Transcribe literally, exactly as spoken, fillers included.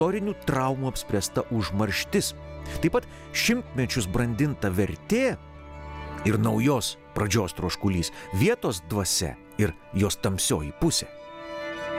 istorinių traumų apspręsta užmarštis. Taip pat šimtmečius brandinta vertė ir naujos pradžios troškulys, vietos dvasia ir jos tamsioji pusė.